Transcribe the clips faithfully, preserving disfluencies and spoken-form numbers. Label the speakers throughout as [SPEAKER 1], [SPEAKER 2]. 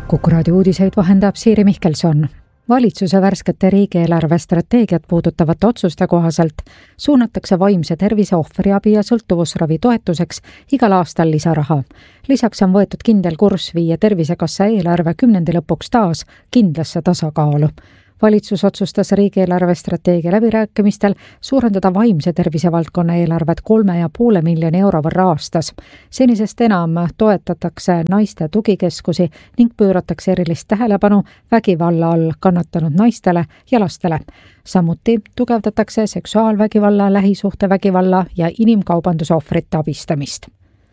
[SPEAKER 1] Kuku raadio uudiseid vahendab Siiri Mihkelson. Valitsuse värskete riigieelarve strateegiat puudutavate otsuste kohaselt suunatakse vaimse tervise ohvriabi ja sõltuvusravi toetuseks igal aastal lisaraha. Lisaks on võetud kindel kurss viia Tervisekassa eelarve kümnendi lõpuks taas kindlasse tasakaalu. Valitsus otsustas riigieelarve strateegia läbirääkimistel suurendada vaimse tervise valdkonna eelarvet kolme ja poole miljoni euro võrra aastas. Senisest enam toetatakse naiste tugikeskusi ning pööratakse erilist tähelepanu vägivalla all kannatanud naistele ja lastele. Samuti tugevdatakse seksuaalvägivalla, lähisuhtevägivalla ja inimkaubanduse ohvrite abistamist.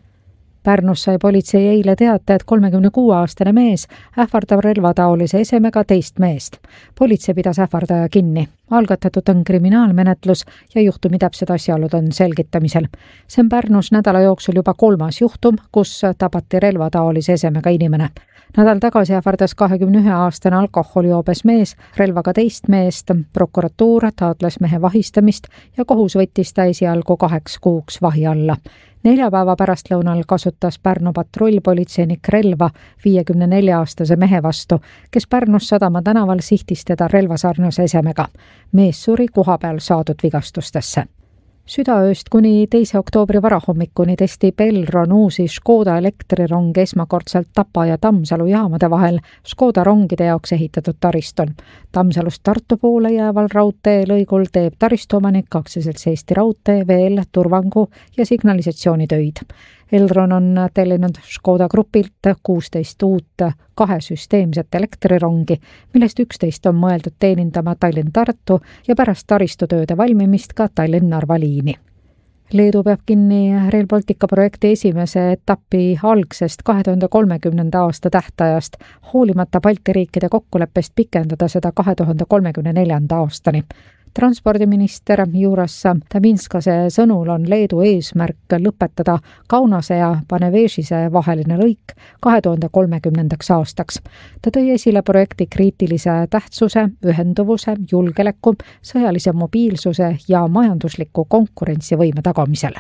[SPEAKER 1] Pärnus sai politsei eile teate, et kolmekümne kuue aastane mees ähvardab relvataolise esemega teist meest. Politsei pidas ähvardaja kinni. Algatatud on kriminaalmenetlus ja juhtumi täpsed asjaolud on selgitamisel. See on Pärnus nädala jooksul juba kolmas juhtum, kus tabati relvataolise esemega inimene. Nädal tagasi ähvardas kahekümne ühe aastane alkoholijoobes mees relvaga teist meest. Prokuratuur taotles mehe vahistamist ja kohus võttis ta esialgu kaheks kuuks vahi alla. Neljapäeva pärastlõunal kasutas Pärnu patrullpolitseinik relva viiekümne nelja aastase mehe vastu, kes Pärnus Sadama tänaval sihtis teda relvasarnase esemega. Mees suri kohapeal saadud vigastustesse. Südaööst kuni teise oktoobri varahommikuni testib Elron uusi Škoda elektrirong esmakordselt Tapa ja Tammsalu jaamade vahel Škoda rongide jaoks ehitatud tariston. Tammsalust Tartu poole jääval raudtee lõigul teeb taristuomanik aktsiaselts Eesti Raudtee veel turvangu ja signalisatsioonitöid. Elron on tellinud Škoda grupilt kuusteist uut kahe süsteemset elektrirongi, millest üksteist on mõeldud teenindama Tallinn-Tartu ja pärast taristutööde valmimist ka Tallinn-Narva liini. Leedu peab kinni Rail Baltica projekti esimese etapi algsest kahe tuhande kolmekümnenda aasta tähtajast, hoolimata Balti riikide kokkuleppest pikendada seda kahe tuhande kolmekümne neljanda aastani. Transpordiminister Juras Taminskase sõnul on Leedu eesmärk lõpetada Kaunase ja Panevežise vaheline lõik kahe tuhande kolmekümnendaks aastaks. Ta tõi esile projekti kriitilise tähtsuse, ühenduvuse, julgeoleku, sõjalise mobiilsuse ja majandusliku konkurentsivõime tagamisel.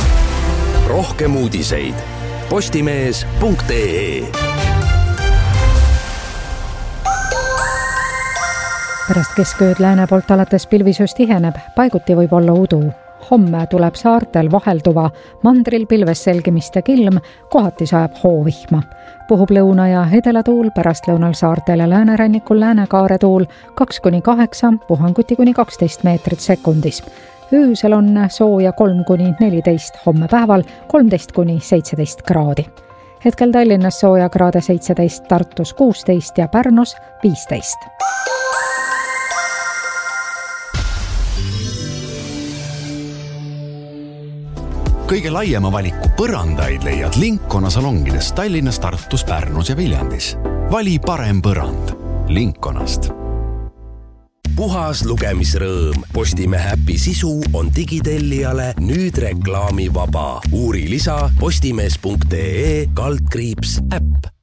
[SPEAKER 2] Rohkem uudiseid postimees punkt ee.
[SPEAKER 1] Pärast keskööd lääne poolt alates pilvisöös tiheneb, paiguti võib olla udu. Homme tuleb saartel vahelduva mandril pilves selgimist ja kilm, kohati sajab hoovihma. Puhub lõuna ja edelatuul, pärastlõunal saartel ja läänerannikul läänekaare tuul kaks kuni kaheksa, puhanguti kuni kaksteist meetrit sekundis. Öösel on sooja kolm kuni neliteist, homme päeval kolmteist kuni seitseteist kraadi. Hetkel Tallinnas sooja kraade seitseteist, Tartus kuusteist ja Pärnus viisteist.
[SPEAKER 3] Kõige laiema valiku põrandaid leiad Linkona salongides Tallinnas, Tartus, Pärnus ja Viljandis. Vali parem põrand Linkonast.
[SPEAKER 2] Puhas lugemisrõõm. Postimehe äpi sisu on digitellijale nüüd reklaamivaba. Uuri lisa postimees punkt ee kaldkriips äpp.